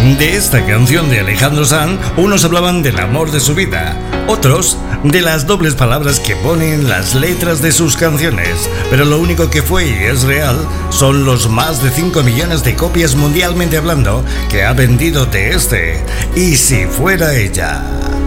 De esta canción de Alejandro Sanz, unos hablaban del amor de su vida, otros de las dobles palabras que ponen las letras de sus canciones, pero lo único que fue y es real son los más de 5 millones de copias mundialmente hablando que ha vendido de este, Y si fuera ella.